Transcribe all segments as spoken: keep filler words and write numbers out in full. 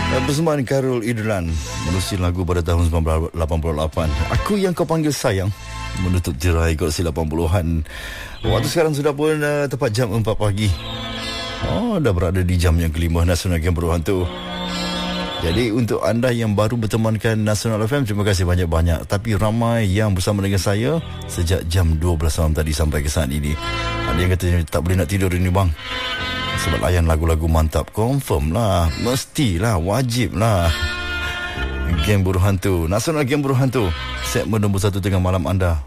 Persembahan Khairul Idlan menerusi lagu pada tahun sembilan belas lapan puluh lapan. Aku yang kau panggil sayang menutup tirai koleksi lapan puluhan. Waktu sekarang sudah pun uh, tepat jam empat pagi. Oh, dah berada di jam yang kelima Nasional Game Berhantu. Jadi untuk anda yang baru bertemankan Nasional F M, terima kasih banyak-banyak. Tapi ramai yang bersama dengan saya sejak jam dua belas malam tadi sampai ke saat ini. Ada yang kata tak boleh nak tidur ini bang, sebab layan lagu-lagu mantap. Confirm lah, mestilah, wajib lah. Game Berhantu, Nasional Game Berhantu, segmen nombor satu tengah malam anda.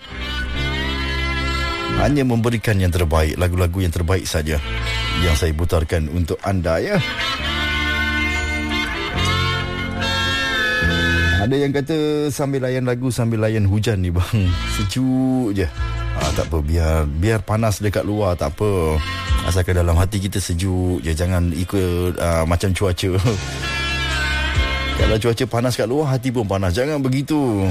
Hanya memberikan yang terbaik, lagu-lagu yang terbaik saja yang saya putarkan untuk anda ya. Ada yang kata sambil layan lagu sambil layan hujan ni bang, sejuk je. Ah, tak apa, biar biar panas dekat luar tak apa, asalkan dalam hati kita sejuk je. Jangan ikut uh, macam cuaca. Kalau cuaca panas kat luar, hati pun panas. Jangan begitu.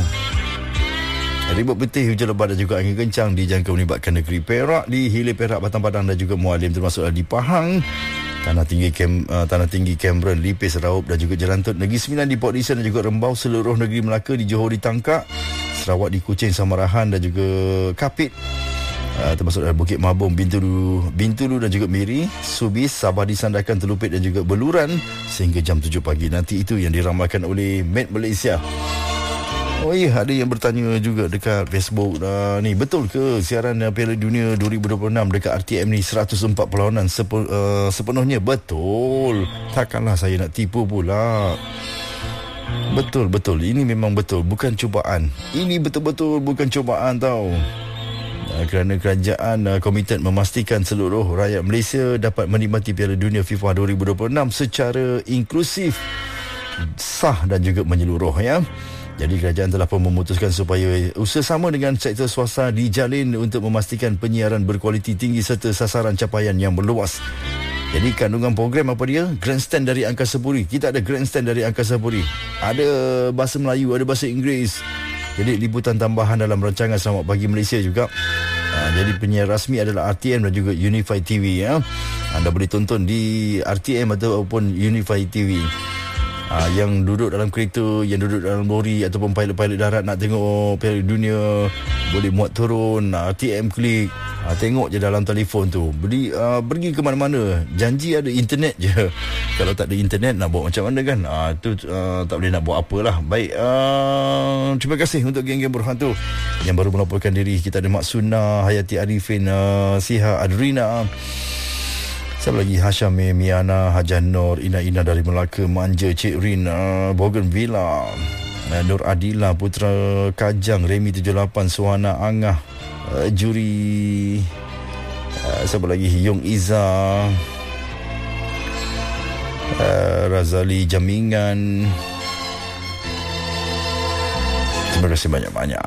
Ribut petih, hujan lebat dan juga angin kencang dijangka melibatkan negeri Perak, di Hilir Perak, Batam Padang dan juga Mualim, termasuk di Pahang, Tanah Tinggi Kem, uh, Tanah Tinggi Cameron, Lipis, Raup dan juga Jelantut, Negeri Sembilan di Port Dickson dan juga Rembau, seluruh negeri Melaka di Johor ditangkap, Sarawak di Kuching, Samarahan dan juga Kapit, uh, termasuk dari Bukit Mabung, Bintulu, Bintulu dan juga Miri, Subis, Sabah di Sandakan, Telupit dan juga Beluran sehingga jam tujuh pagi. Nanti itu yang diramalkan oleh Met Malaysia. Oh iya, ada yang bertanya juga dekat Facebook, uh, ni betul ke siaran uh, Piala Dunia dua ribu dua puluh enam dekat R T M ni seratus empat perlawanan sepe, uh, sepenuhnya? Betul. Takkanlah saya nak tipu pula. Betul, betul. Ini memang betul, bukan cubaan. Ini betul-betul bukan cubaan tau. Uh, kerana kerajaan uh, komited memastikan seluruh rakyat Malaysia dapat menikmati Piala Dunia FIFA dua ribu dua puluh enam secara inklusif, sah dan juga menyeluruh ya. Jadi kerajaan telah pun memutuskan supaya usaha sama dengan sektor swasta dijalin untuk memastikan penyiaran berkualiti tinggi serta sasaran capaian yang meluas. Jadi kandungan program apa dia? Grandstand dari Angkasa Puri. Kita ada grandstand dari Angkasa Puri. Ada bahasa Melayu, ada bahasa Inggeris. Jadi liputan tambahan dalam rancangan Selamat Pagi Malaysia juga. Ha, jadi penyiar rasmi adalah R T M dan juga Unify T V ya. Anda boleh tonton di R T M ataupun Unify T V. Ha, yang duduk dalam kereta, yang duduk dalam lori ataupun pilot-pilot darat nak tengok Piala Dunia, boleh muat turun, R T M klik, ha, tengok je dalam telefon tu. Beri, uh, pergi ke mana-mana, janji ada internet je. Kalau tak ada internet nak buat macam mana kan? Ha, tu uh, tak boleh nak buat apalah. Baik, uh, terima kasih untuk geng-geng Berhantu yang baru melaporkan diri. Kita ada Mak Suna, Hayati Arifin, uh, Siha Adrina, siapa lagi, Hasham Miana, Hajan Nur, Ina-Ina dari Melaka, Manja, Cik Rin, uh, Bougainvillea, uh, Nur Adila, Putra Kajang, Remy tujuh lapan, Suhana Angah, uh, Juri, uh, siapa lagi, Yong Iza, uh, Razali Jamingan. Terima kasih banyak-banyak.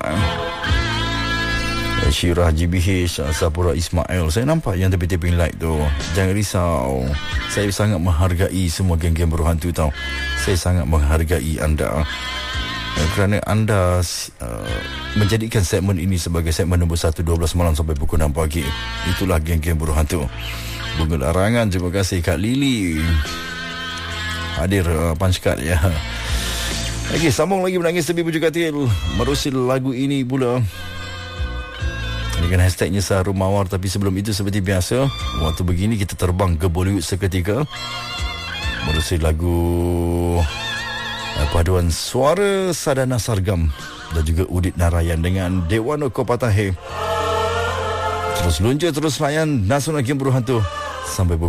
Syirah G B H, Sapura Ismail. Saya nampak yang tepi-tepi like tu. Jangan risau. Saya sangat menghargai semua geng-geng Berhantu tau. Saya sangat menghargai anda kerana anda uh, menjadikan segmen ini sebagai segmen nombor satu dua belas malam sampai pukul enam pagi. Itulah geng-geng Berhantu. Bunga larangan, terima kasih Kak Lily. Hadir uh, punch card ya. Okey, sambung lagi menangis tepi pujuk katil. Merusi lagu ini pula dengan hashtagnya Saharu Mawar. Tapi sebelum itu, seperti biasa, waktu begini kita terbang ke Bollywood seketika menerusi lagu uh, paduan suara Sadhana Sargam dan juga Udit Narayan dengan Dewano Kopatahe. Terus luncur, terus layan Nasional Game Berhantu sampai